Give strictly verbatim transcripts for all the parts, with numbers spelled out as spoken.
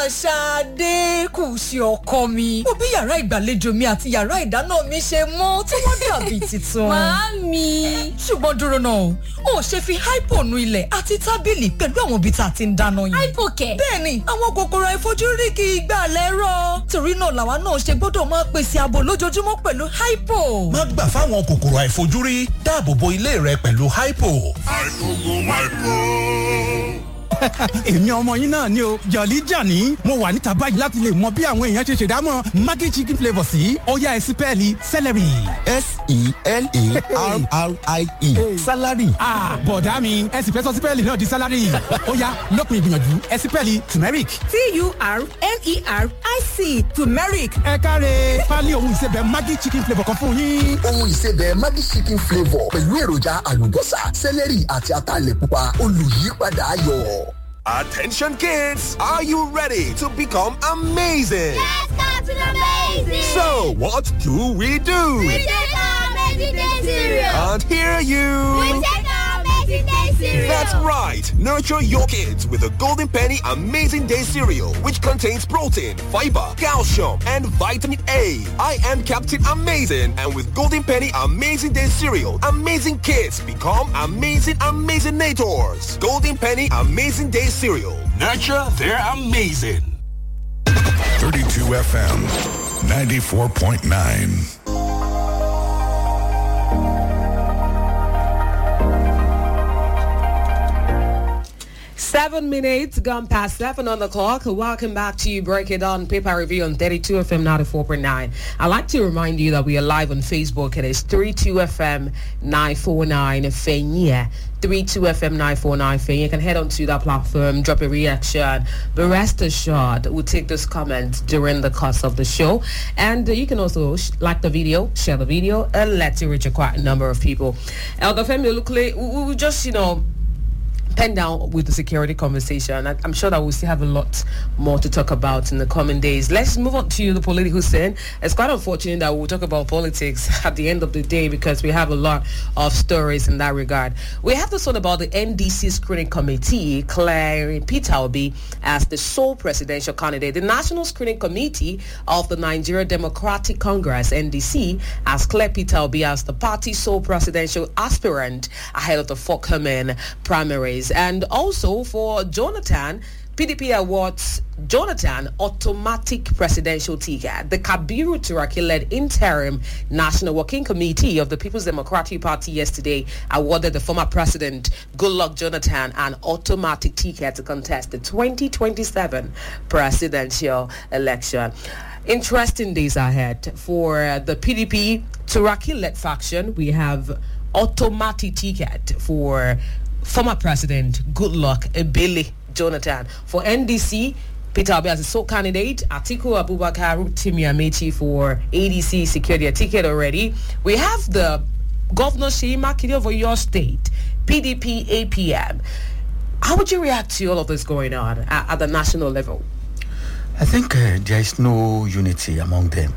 Ṣadé kù sí ọkọ mi. Mo bí yàrá ìgbàlejò mi àti yàrá ìdáná mi ṣe mọ́ tí wọ́n dàbí titun. Màámi. Ṣùgbọ́n dúró náà, ó ṣe fi hypo nu ilẹ̀ àti tábìlì pẹ̀lú àwọn ibi tá a ti ń dáná yìí. Hypo kẹ̀. Bẹ́ẹ̀ni, àwọn kòkòrò àìfojúrí kì í gbà lẹ́rọ̀. Torí náà làwa náà ṣe gbọ́dọ̀ máa pèsè ààbò lójoojúmọ́ pẹ̀lú hypo. Má gbà fáwọn kòkòrò àìfojúrí, dáàbò bo ilé rẹ pẹ̀lú hypo. Hypo go hypo. èmi ọmọ yín náà ni o jọ̀lí jàní mo wà níta báyìí láti lè mọ bí àwọn èèyàn ṣe ṣèdámọ̀ maggi chicken flavour sí ọ̀yá ẹ̀sìpẹ́ẹ̀lì celery. s-e-l-a-r-r-i-e salary. bọ̀dá mi ẹ̀sìpẹ́ sọ sípẹ́ẹ̀lì náà di salary ọ̀yá lópin ìgbìyànjú ẹ̀sìpẹ́ẹ̀lì turmeric. t-u-r-m-e-r-i-c turmeric. ẹ káre pálí ohun ìsebẹ̀ maggi chicken flavour kan fún yín. ohun ìsebẹ̀ maggi chicken flavour pẹ̀lú èròjà àlùbọ́sà celery àti ataalẹ̀ pupa olùyípadà ayọ̀. Attention kids, are you ready to become amazing? Let's go to the amazing! So, what do we do? We take our Amazing Day cereal! Can't hear you! We take our Amazing Day cereal! That's right! Nurture your kids with the Golden Penny Amazing Day cereal, which contains protein, fiber, calcium, and vitamin A. I am Captain Amazing, and with Golden Penny Amazing Day cereal, amazing kids become amazing Amazinators. Golden Penny Amazing Day cereal. Nurture their amazing. thirty-two F M, ninety-four point nine. Seven minutes gone past seven on the clock. Welcome back to Break It On Paper Review on thirty-two F M ninety-four point nine. I'd like to remind you that we are live on Facebook. It is thirty-two F M nine forty-nine Fenya. thirty-two F M nine forty-nine Fenya. You can head on to that platform, drop a reaction. But rest assured, we'll take those comments during the course of the show. And uh, you can also sh- like the video, share the video, and let it reach a quite number of people. Elder Femi Olukule, we will just, you know, pen down with the security conversation. I, I'm sure that we'll still have a lot more to talk about in the coming days. Let's move on to the political scene. It's quite unfortunate that we'll talk about politics at the end of the day because we have a lot of stories in that regard. We have this one about the N D C screening committee declaring Peter Obi as the sole presidential candidate. The National Screening Committee of the Nigeria Democratic Congress, N D C, has declared Peter Obi as the party's sole presidential aspirant ahead of the forthcoming primaries. And also for Jonathan, P D P awards Jonathan automatic presidential ticket. The Kabiru Turaki-led interim National Working Committee of the People's Democratic Party yesterday awarded the former president, Goodluck Jonathan, an automatic ticket to contest the twenty twenty-seven presidential election. Interesting days ahead for the P D P Turaki-led faction. We have automatic ticket for former president Goodluck Ebele Jonathan. For N D C, Peter Obi as a sole candidate. Atiku Abubakar, Rotimi Amechi for A D C secured their ticket already. We have the Governor Seyi Makinde of your state, P D P A P M. How would you react to all of this going on at, at the national level? I think uh, there is no unity among them.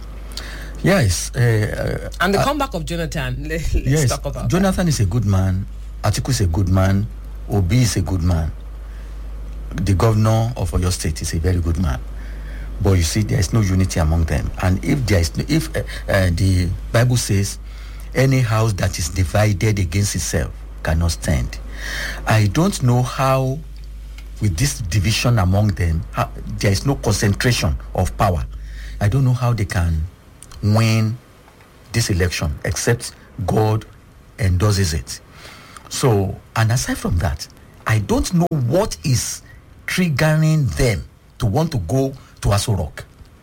Yes. Uh, uh, and the uh, comeback of Jonathan, let's yes, talk about Jonathan that. is a good man. Atiku is a good man. Obi is a good man. The governor of Oyo State is a very good man. But you see, there is no unity among them. And if there is, if uh, uh, the Bible says, any house that is divided against itself cannot stand. I don't know how, with this division among them, how, there is no concentration of power. I don't know how they can win this election, except God endorses it. So, and aside from that, I don't know what is triggering them to want to go to Aso Rock.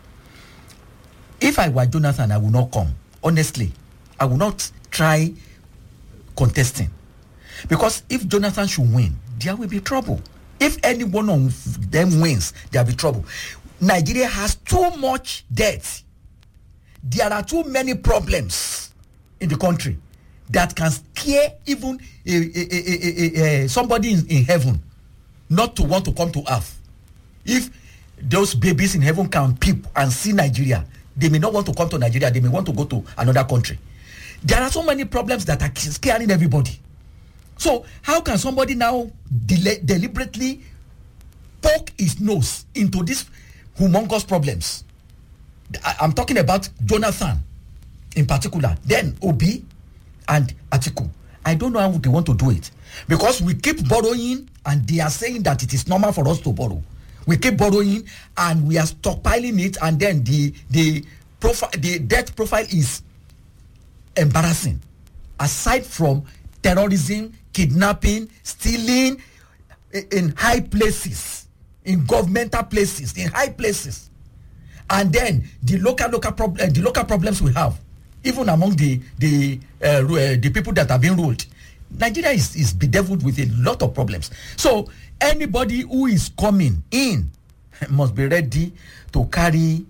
If I were Jonathan, I would not come. Honestly, I would not try contesting. Because if Jonathan should win, there will be trouble. If any one of them wins, there will be trouble. Nigeria has too much debt. There are too many problems in the country that can scare even a, a, a, a, a, somebody in, in heaven not to want to come to earth. If those babies in heaven can peep and see Nigeria, they may not want to come to Nigeria, they may want to go to another country. There are so many problems that are scaring everybody. So how can somebody now dele- deliberately poke his nose into these humongous problems. I, I'm talking about Jonathan in particular, then Obi and Atiku. I don't know how they want to do it because we keep borrowing and they are saying that it is normal for us to borrow. We keep borrowing and we are stockpiling it, and then the the profile, the debt profile is embarrassing. Aside from terrorism, kidnapping, stealing in high places, in governmental places, in high places, and then the local local problem, the local problems we have, even among the the uh, the people that have been ruled, Nigeria is is bedeviled with a lot of problems. So anybody who is coming in must be ready to carry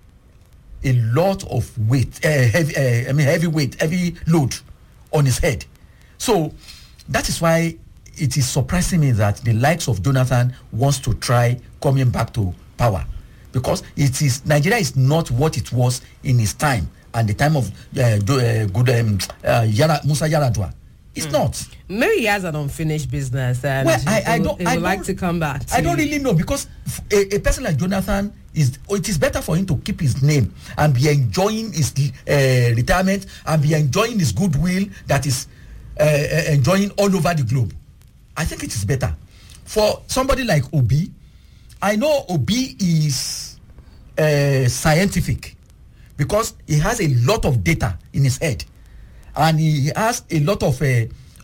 a lot of weight, uh, heavy, uh, I mean heavy weight, heavy load on his head. So that is why it is surprising me that the likes of Jonathan wants to try coming back to power, because it is Nigeria is not what it was in his time and the time of uh, do, uh, good um, uh, Yara, Musa Yaradua. It's mm. not. Maybe he has an unfinished business, and well, I, I he don't. would, he I would don't, like to come back. To I don't really know, because a, a person like Jonathan is. It is better for him to keep his name and be enjoying his uh, retirement and be enjoying his goodwill that is uh, uh, enjoying all over the globe. I think it is better for somebody like Obi. I know Obi is uh, scientific because he has a lot of data in his head, and he has a lot of uh,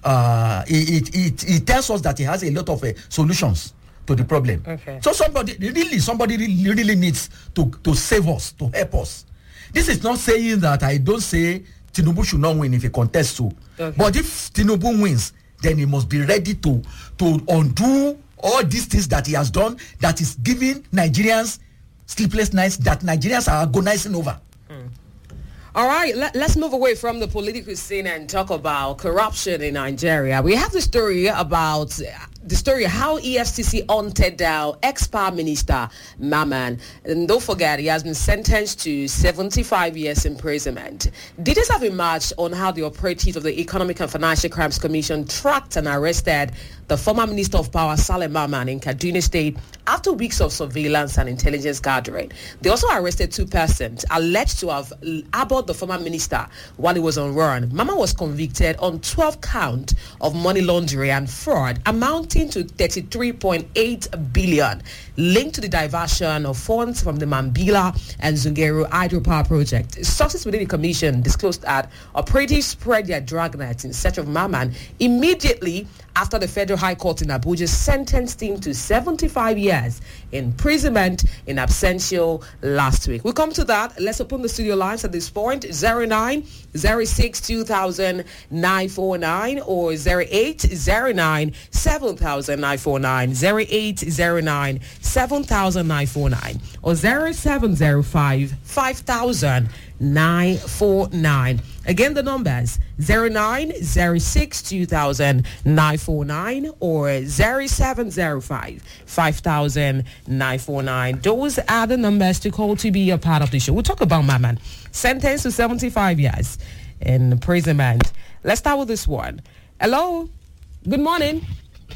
uh it, it, it, it tells us that he has a lot of uh, solutions to the problem. Okay. So somebody really somebody really, really needs to to save us, to help us. This is not saying that I don't say Tinubu should not win if he contests to. Okay. But if Tinubu wins, then he must be ready to to undo all these things that he has done, that is giving Nigerians sleepless nights, that Nigerians are agonizing over. Mm. All right, let, let's move away from the political scene and talk about corruption in Nigeria. We have the story about the story how E F C C hunted down ex-power minister Mamman. And don't forget, he has been sentenced to seventy-five years imprisonment. Details have emerged on how the operatives of the Economic and Financial Crimes Commission tracked and arrested the former Minister of Power, Saleh Mamman, in Kaduna State after weeks of surveillance and intelligence gathering. They also arrested two persons alleged to have harbored the former minister while he was on run. Mamman was convicted on twelve counts of money laundering and fraud amounting to thirty-three point eight billion linked to the diversion of funds from the Mambila and Zungeru hydropower project. Sources within the commission disclosed that operatives spread their dragnets in search of Mamman immediately after the Federal High Court in Abuja sentenced him to seventy-five years imprisonment in absentia last week. We'll come to that. Let's open the studio lines at this point. zero nine zero six two thousand nine four nine or zero eight zero nine seven thousand nine four nine, zero eight zero nine seven thousand nine four nine or zero seven zero five five thousand nine four nine. Again, the numbers zero nine zero six two thousand nine four nine or zero seven zero five five thousand nine four nine. Those are the numbers to call to be a part of the show. We'll talk about Mamman, sentenced to seventy-five years in imprisonment. Let's start with this one. Hello, good morning.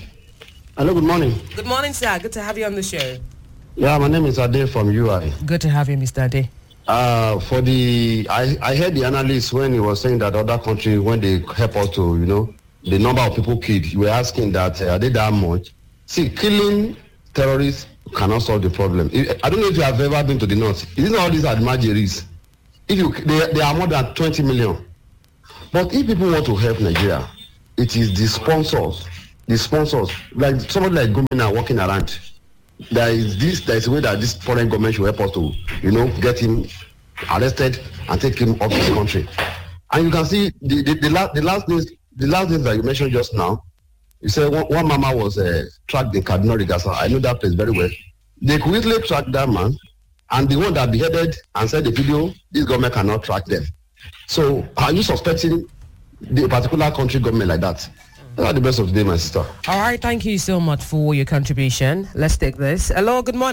Hello, good morning. Good morning, sir. Good to have you on the show. Yeah, my name is Ade from U I. Good to have you, Mister Ade. Uh, for the, I, I heard the analyst when he was saying that other countries, when they help us to, you know, the number of people killed, you were asking that, uh, are they that much? See, killing terrorists cannot solve the problem. I don't know if you have ever been to the north. Isn't all these admirers? If you, they, they are more than twenty million. But if people want to help Nigeria, it is the sponsors, the sponsors, like somebody like Gomina walking around. There is this, there is a way that this foreign government should help us to, you know, get him arrested and take him off the country. And you can see the the, the last the last things the last things that you mentioned just now. You said one, one mama was uh, tracked in Kaduna Rigasa. I know that place very well. They could easily track that man, and the one that beheaded and said the video, this government cannot track them. So are you suspecting the particular country government like that? That's the best of the day, my sister. All right, thank you so much for your contribution. Let's take this. Hello, good morning.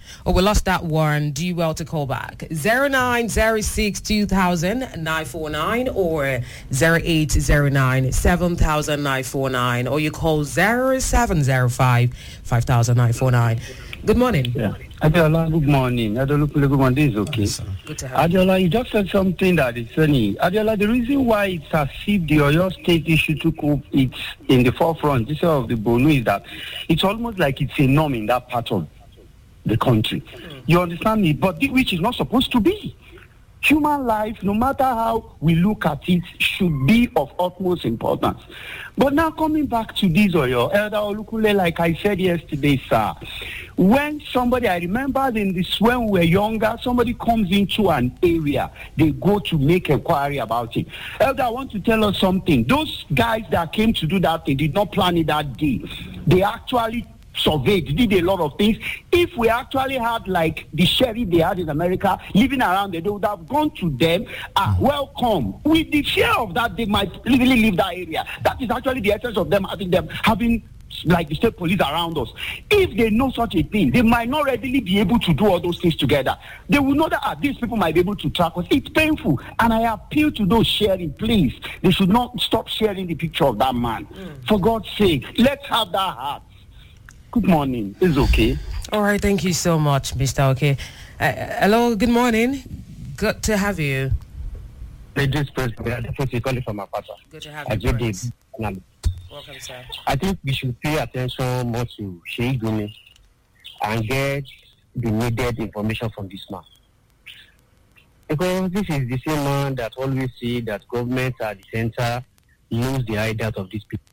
Oh, we lost that one. Do well to call back. zero nine zero six two thousand nine four nine or zero eight zero nine seven thousand nine four nine, or you call zero seven zero five five thousand nine four nine. Good morning. Yeah. Adiola, good morning. Adiola, good morning. Is okay. Good to have you. Adiola, you just said something that is funny. Adiola, the reason why it's as if the Oyo State issue took up it's in the forefront instead of the Borno is that it's almost like it's a norm in that part of the country. Mm. You understand me? But the, which is not supposed to be. Human life, no matter how we look at it, should be of utmost importance. But now coming back to this, Oyo, Elder Olukule, like I said yesterday, sir, when somebody, I remember in this, when we were younger, somebody comes into an area, they go to make inquiry about it. Elder, I want to tell us something. Those guys that came to do that, they did not plan it that day. They actually surveyed, did a lot of things. If we actually had like the sheriff they had in America living around there, they would have gone to them, ah, welcome. With the fear of that, they might really leave that area. That is actually the essence of them having them having like the state police around us. If they know such a thing, they might not readily be able to do all those things together. They will know that ah, these people might be able to track us. It's painful. And I appeal to those sharing, please. They should not stop sharing the picture of that man. Mm. For God's sake, let's have that heart. Good morning. It's okay. All right. Thank you so much, Mister Okay. Uh, hello. Good morning. Good to have you. Ladies first. We are definitely calling from Apata. Good to have you. Welcome, sir. I think we should pay attention more to Sheikh Gumi and get the needed information from this man. Because this is the same man that always say that government at the center knows the ideas of these people.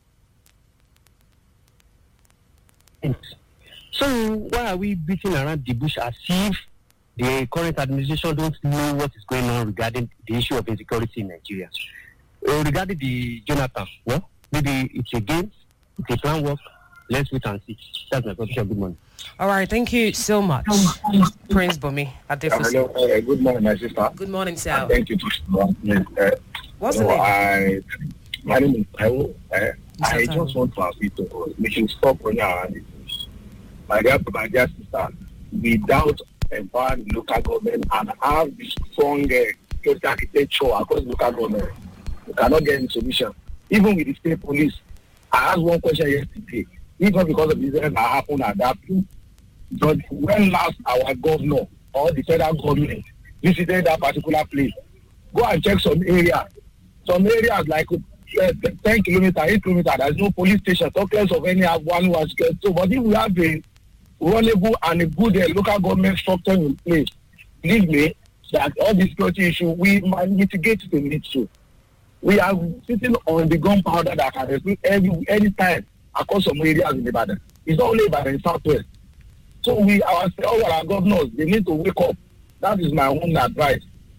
So why are we beating around the bush as if the current administration don't know what is going on regarding the issue of insecurity in Nigeria? Uh, regarding the Jonathan, well, maybe it's a game, it's a plan work. Let's wait and see. That's my position. Good morning. All right, thank you so much, Prince Bumi. At the Hello, uh, good morning, my sister. Good morning, sir. Uh, thank you. Uh, What's so the name? I, my name is Taiwo. Uh, I just want to ask you to we should stop running around it. My dear, my dear sister, without empowering local government and have the strong uh, architecture across local government, we cannot get any solution. Even with the state police, I asked one question yesterday. Even because of the incident that happened at that place, but when last our governor or the federal government visited that particular place, go and check some area. Some areas like uh, ten kilometers, eight kilometers, there's no police station, talk less of any one who has get so. But if we have a runnable and a good uh, local government structure in place, believe me, that all the security issue, we might mitigate the need to. We are sitting on the gunpowder that can explode every any time across some areas in Ibadan. It's not only Ibadan, in Southwest. So we, our, all our governors, they need to wake up. That is my own advice.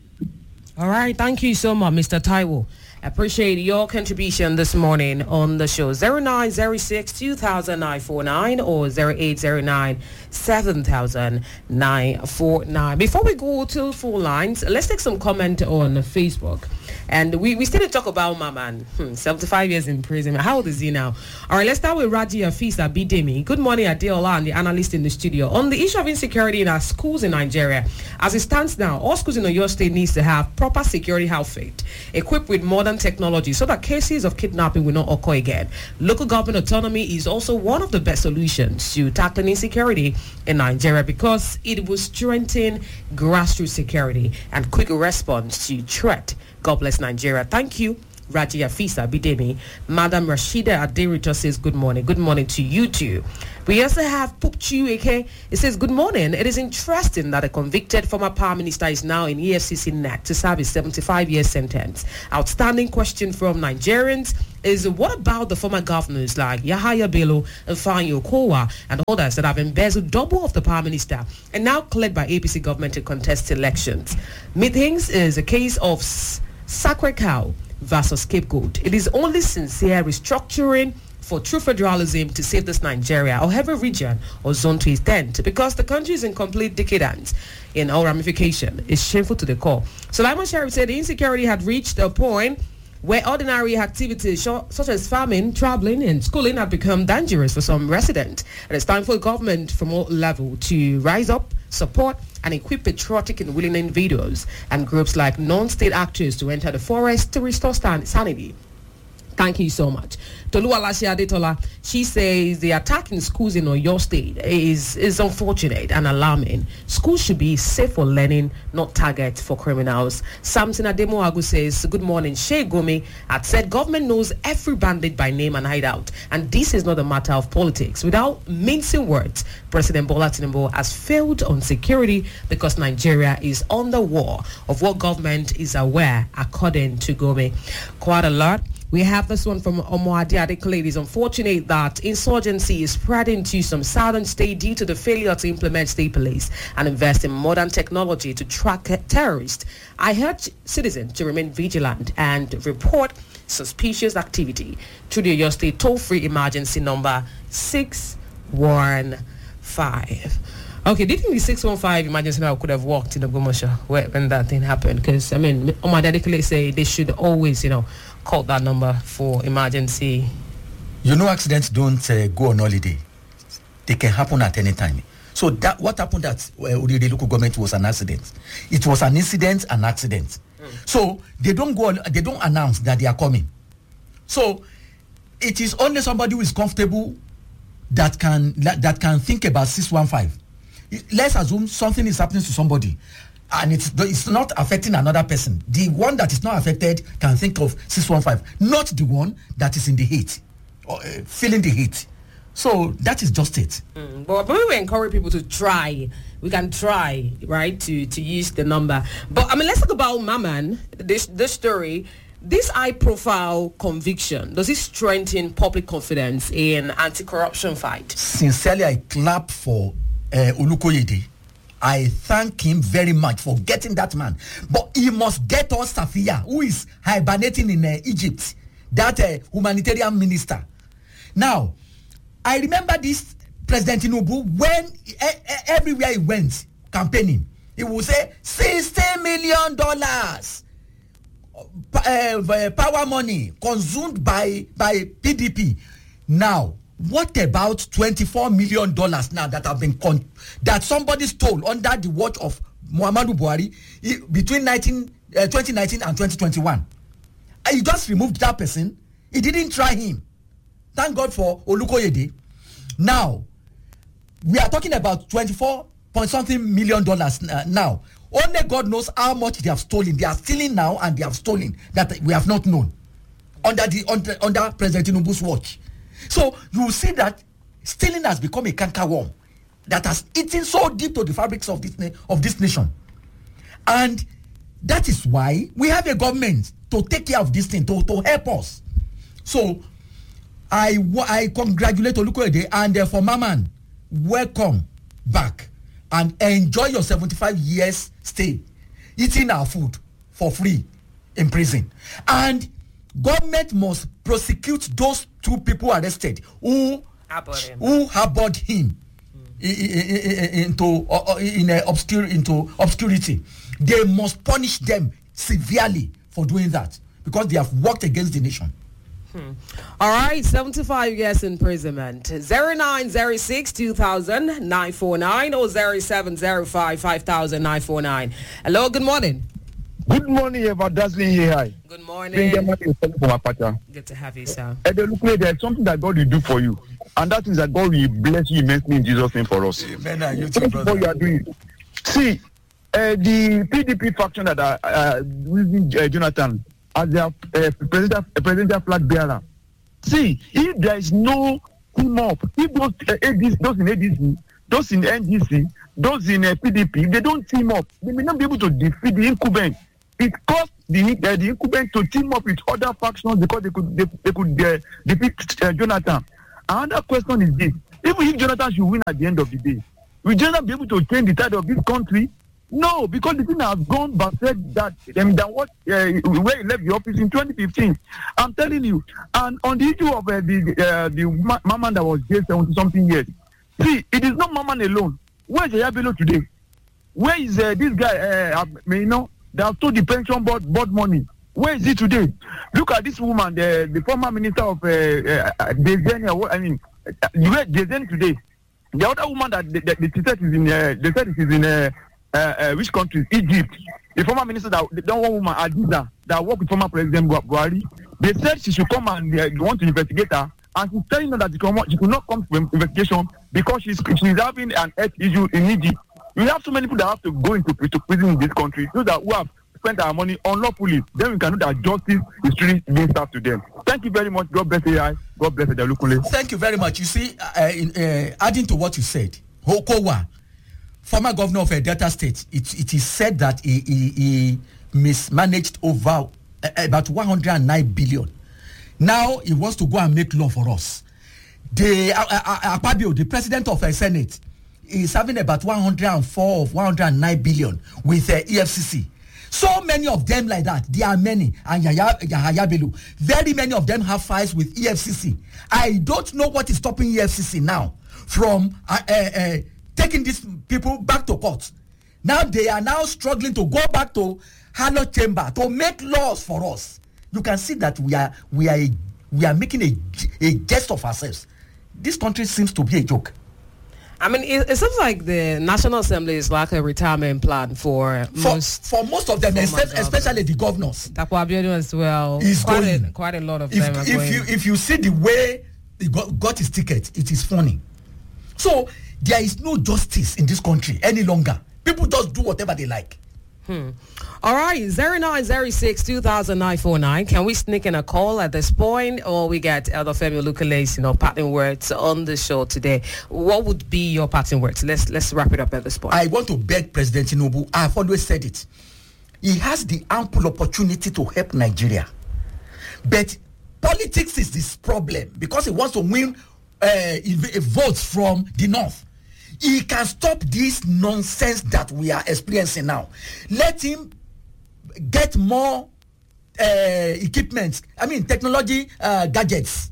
All right, thank you so much, Mister Taiwo. Appreciate your contribution this morning on the show. zero nine zero six two thousand nine four nine or zero eight zero nine seven thousand nine four nine. Before we go to full lines, let's take some comment on Facebook. And we, we still didn't talk about my man, hmm, seventy-five years in prison. How old is he now? All right, let's start with Raji Afisa Bidemi. Good morning, Adeola and the analyst in the studio. On the issue of insecurity in our schools in Nigeria, as it stands now, all schools in Oyo State needs to have proper security outfit, equipped with modern technology so that cases of kidnapping will not occur again. Local government autonomy is also one of the best solutions to tackling insecurity in Nigeria because it will strengthen grassroots security and quick response to threat. God bless Nigeria. Thank you, Raji Afisa Bidemi. Madam Rashida Aderito says good morning. Good morning to you too. We also have Pupchu Eke. It says, good morning. It is interesting that a convicted former Prime Minister is now in E F C C net to serve a seventy-five year sentence. Outstanding question from Nigerians is, what about the former governors like Yahaya Bello and Fanyo Kowa and others that have embezzled double of the Prime Minister and now cleared by A P C government to contest elections? Methinks is a case of s- sacred cow versus scapegoat. It is only sincere restructuring for true federalism to save this Nigeria or every region or zone to extend, because the country is in complete decadence in all ramification. It's shameful to the core. Sulaiman Sharif said the insecurity had reached a point where ordinary activities such as farming, traveling and schooling have become dangerous for some residents. And it's time for government from all level to rise up support and equip patriotic and willing individuals and groups like non-state actors to enter the forest to restore stan- sanity. Thank you so much. Toluwalase Adetola, she says the attack in schools in Oyo State is, is unfortunate and alarming. Schools should be safe for learning, not targets for criminals. Samson Ademoagu says, good morning. Shey Gomi had said government knows every bandit by name and hideout, and this is not a matter of politics. Without mincing words, President Bola Tinubu has failed on security because Nigeria is on the war of what government is aware, according to Gomi. Quite a lot. We have this one from Omoadi Adekunle. It is unfortunate that insurgency is spreading to some southern states due to the failure to implement state police and invest in modern technology to track terrorists. I urge citizens to remain vigilant and report suspicious activity to the Oyo State toll-free emergency number six one five. Okay, do you think the six one five emergency number could have worked in Ogbomoso when that thing happened? Because, I mean, Omoadi Adekunle say they should always, you know, call that number for emergency. You know, accidents don't uh, go on holiday. They can happen at any time. So that what happened at uh, Uriri local government was an accident. It was an incident, an accident. Mm. So they don't go. They don't announce that they are coming. So it is only somebody who is comfortable that can that, that can think about six one five. Let's assume something is happening to somebody, and it's it's not affecting another person. The one that is not affected can think of six one five, not the one that is in the heat, or uh, feeling the heat. So that is just it. Mm, but, but we encourage people to try. We can try, right, to, to use the number. But I mean, let's talk about Maman. This this story, this high-profile conviction. Does it strengthen public confidence in anti-corruption fight? Sincerely, I clap for uh, Olukoyede. I thank him very much for getting that man. But he must get us Safia, who is hibernating in uh, Egypt, that uh, humanitarian minister. Now, I remember this President Tinubu, when uh, uh, everywhere he went campaigning, he would say sixty million dollars uh, uh, power money consumed by, by P D P. Now, what about twenty-four million dollars now that have been con- that somebody stole under the watch of Muhammadu Buhari he, between nineteen, uh, twenty nineteen and twenty twenty-one? And he just removed that person. He didn't try him. Thank God for Olukoyede. Now, we are talking about twenty-four point something million dollars uh, now. Only God knows how much they have stolen. They are stealing now, and they have stolen that we have not known under the under, under President Tinubu's watch. So you will see that stealing has become a cankerworm that has eaten so deep to the fabrics of this na- of this nation, and that is why we have a government to take care of this thing, to, to help us. So I I congratulate Olukoyede and uh, for Maman, welcome back and enjoy your seventy-five years stay, eating our food for free in prison. And government must prosecute those two people arrested who him. who harbored him mm. into uh, in a obscure into obscurity. They must punish them severely for doing that because they have worked against the nation. Hmm. All right, seventy-five years imprisonment. zero nine zero six two thousand nine four nine or zero seven zero five five thousand nine four nine. Hello, good morning. Good morning, Eva Dazzling here. Hi. Good morning. Good to have you, sir. There's something that God will do for you, and that is that God will bless you immensely in Jesus' name for us. Amen. You too, brother. What you are doing. See, uh, the P D P faction that are uh, using uh, Jonathan as their uh, presidential, uh, presidential flag bearer. See, if there is no team up, if those, uh, A D C, those in A D C, those in N D C, those in uh, P D P, if they don't team up, they may not be able to defeat the incumbent. It cost the uh, the incumbent to team up with other factions because they could they, they could uh, defeat uh, Jonathan. Another question is this: even if Jonathan should win at the end of the day, will Jonathan be able to change the tide of this country? No, because the thing has gone back said that um, that what uh, where he left the office in twenty fifteen. I'm telling you. And on the issue of uh, the uh, the ma- Maman that was jailed seventy something years. See, it is not Maman alone. Where is Yabelo today? Where is uh, this guy? Uh, you know, that have told the pension board board money. Where is he today? Look at this woman, the, the former minister of uh, uh, Dezenia. I mean, uh, you read Dezenia today. The other woman that they, they, they said is in, uh, they said is in uh, uh, uh, which country? Egypt. The former minister that the one woman Adiza that worked with former President Buhari. They said she should come and uh, want to investigate her, and she's telling them that she, come, she could not come to investigation because she's she's having an health issue in Egypt. We have so many people that have to go into to prison in this country. Those that who have spent our money unlawfully, then we can know that justice is really being served to them. Thank you very much. God bless A I. God bless Adelukule. Thank you very much. You see, uh, in, uh, adding to what you said, Hokowa, former governor of a Delta State, it, it is said that he, he, he mismanaged over uh, about one hundred nine billion. Now he wants to go and make law for us. The uh, uh, Akpabio, the president of the Senate, is having about one hundred four of one hundred nine billion with uh, E F C C. So many of them like that. There are many. And Yahaya, Yahaya Bello, very many of them have files with E F C C. I don't know what is stopping E F C C now from uh, uh, uh, taking these people back to court. Now they are now struggling to go back to Harlot Chamber to make laws for us. You can see that we are we are a, we are making a, a jest of ourselves. This country seems to be a joke. I mean, it, it seems like the National Assembly is like a retirement plan for, for most for most of them, especially, especially the governors. Dapo Abiodun as well. Is quite going. A, quite a lot of if, them. Are if going. you if you see the way he got, got his ticket, it is funny. So there is no justice in this country any longer. People just do whatever they like. Hmm. All right, zero nine zero six two thousand nine four nine. Can we sneak in a call at this point, or we get Elder Femi Olukale's, you know, parting words on the show today? What would be your parting words? Let's let's wrap it up at this point. I want to beg President Tinubu. I have always said it. He has the ample opportunity to help Nigeria, but politics is this problem because he wants to win uh, votes from the north. He can stop this nonsense that we are experiencing now. Let him get more uh, equipment, I mean technology uh, gadgets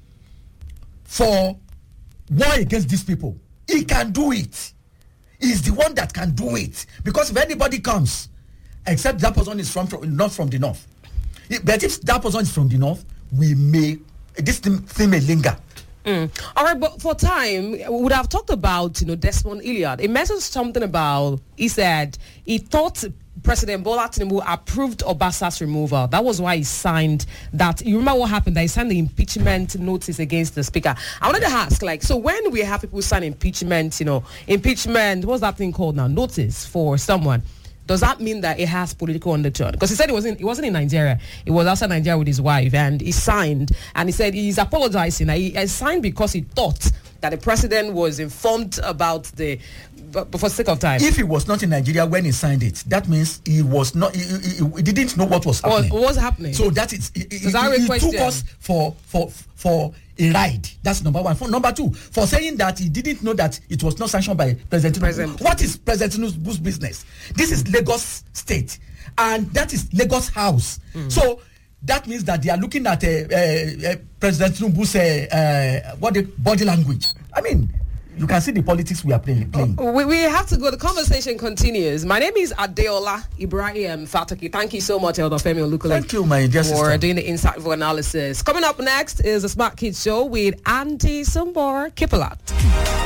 for war against these people. He can do it. He's the one that can do it. Because if anybody comes, except that person is from, from not from the north. But if that person is from the north, we may, this thing, thing may linger. Mm. All right, but for time, we would have talked about, you know, Desmond Elliott. It mentioned something about, he said he thought President Bola Tinubu approved Obasa's removal. That was why he signed that. You remember what happened? That he signed the impeachment notice against the speaker. I wanted to ask, like, so when we have people sign impeachment, you know, impeachment, what's that thing called now? Notice for someone. Does that mean that it has political undertone? Because he said he wasn't, he wasn't in Nigeria. He was outside Nigeria with his wife, and he signed. And he said he's apologizing. He, he signed because he thought that the president was informed about the. But, but for sake of time, if he was not in Nigeria when he signed it, that means he was not. He, he, he didn't know what was happening. What was happening? So that is. He, so that he, he took us for for for a ride. That's number one. For number two, for saying that he didn't know that it was not sanctioned by President Tinubu. What is President Tinubu's business? This is Lagos State, and that is Lagos House. Mm. So that means that they are looking at uh, uh, uh, President Tinubu's uh, uh, what the body language. I mean, you can see the politics we are playing. playing. We, we have to go. The conversation continues. My name is Adeola Ibrahim Fataki. Thank you so much, Elder Femi Olukale. Thank you, my dear sister, for doing the insightful analysis. Coming up next is the Smart Kids Show with Andy Sumbor. Keep it locked.